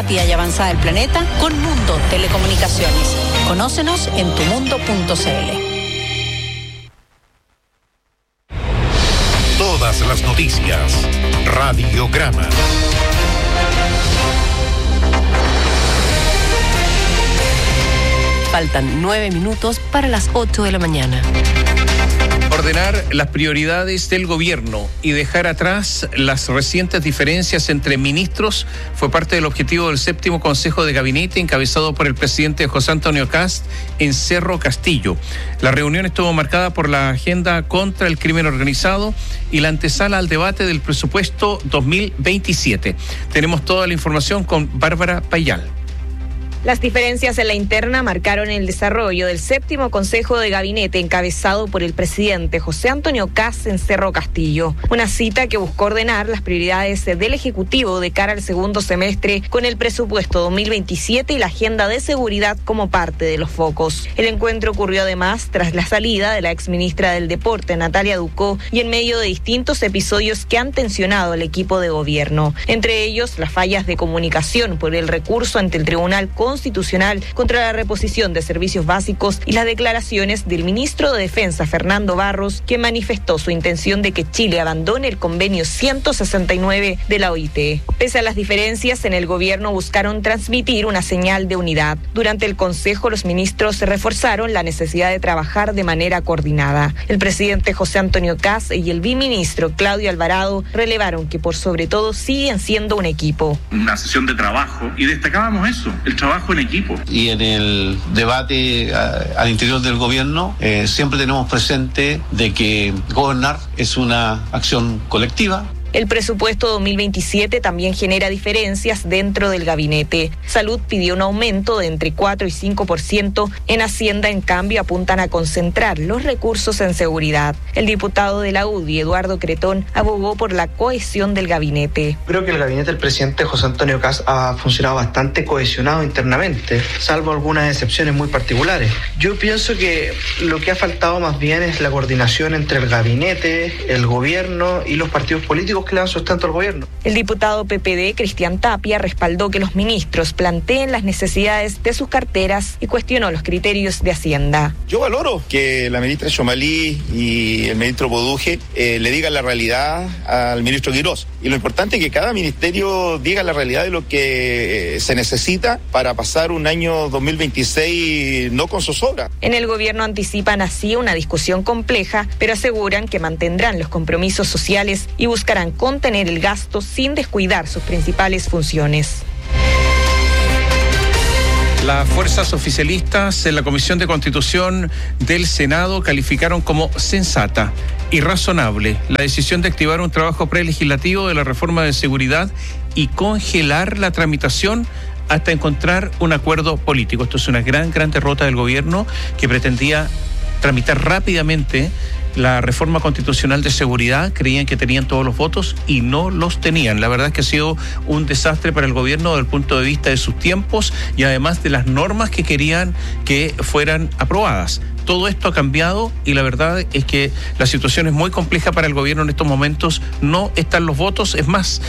rápida y avanzada del planeta con Mundo Telecomunicaciones. Conócenos en tumundo.cl. Todas las noticias. Radiograma. Faltan 9 minutos para las 8 de la mañana. Ordenar las prioridades del gobierno y dejar atrás las recientes diferencias entre ministros fue parte del objetivo del 7º Consejo de Gabinete encabezado por el presidente José Antonio Kast en Cerro Castillo. La reunión estuvo marcada por la agenda contra el crimen organizado y la antesala al debate del presupuesto 2027. Tenemos toda la información con Bárbara Payal. Las diferencias en la interna marcaron el desarrollo del 7º Consejo de Gabinete encabezado por el presidente José Antonio Kast en Cerro Castillo. Una cita que buscó ordenar las prioridades del Ejecutivo de cara al segundo semestre con el presupuesto 2027 y la agenda de seguridad como parte de los focos. El encuentro ocurrió además tras la salida de la exministra del Deporte, Natalia Ducó, y en medio de distintos episodios que han tensionado al equipo de gobierno. Entre ellos, las fallas de comunicación por el recurso ante el Tribunal Constitucional contra la reposición de servicios básicos y las declaraciones del ministro de Defensa, Fernando Barros, que manifestó su intención de que Chile abandone el convenio 169 de la OIT. Pese a las diferencias, en el gobierno buscaron transmitir una señal de unidad. Durante el Consejo, los ministros reforzaron la necesidad de trabajar de manera coordinada. El presidente José Antonio Kast y el viceministro Claudio Alvarado relevaron que por sobre todo siguen siendo un equipo. Una sesión de trabajo y destacábamos eso, el trabajo en equipo. Y en el debate al interior del gobierno siempre tenemos presente de que gobernar es una acción colectiva. El presupuesto 2027 también genera diferencias dentro del gabinete. Salud pidió un aumento de entre 4 y 5%. En Hacienda, en cambio, apuntan a concentrar los recursos en seguridad. El diputado de la UDI, Eduardo Cretón, abogó por la cohesión del gabinete. Creo que el gabinete del presidente José Antonio Kast ha funcionado bastante cohesionado internamente, salvo algunas excepciones muy particulares. Yo pienso que lo que ha faltado más bien es la coordinación entre el gabinete, el gobierno y los partidos políticos que le dan sustento al gobierno. El diputado PPD, Cristian Tapia, respaldó que los ministros planteen las necesidades de sus carteras y cuestionó los criterios de Hacienda. Yo valoro que la ministra Xomalí y el ministro Boduje le digan la realidad al ministro Quirós. Y lo importante es que cada ministerio diga la realidad de lo que se necesita para pasar un año 2026 no con zozobra. En el gobierno anticipan así una discusión compleja, pero aseguran que mantendrán los compromisos sociales y buscarán contener el gasto sin descuidar sus principales funciones. Las fuerzas oficialistas en la Comisión de Constitución del Senado calificaron como sensata y razonable la decisión de activar un trabajo prelegislativo de la reforma de seguridad y congelar la tramitación hasta encontrar un acuerdo político. Esto es una gran derrota del gobierno que pretendía tramitar rápidamente la reforma constitucional de seguridad. Creían que tenían todos los votos y no los tenían. La verdad es que ha sido un desastre para el gobierno desde el punto de vista de sus tiempos y además de las normas que querían que fueran aprobadas. Todo esto ha cambiado y la verdad es que la situación es muy compleja para el gobierno en estos momentos. No están los votos, es más,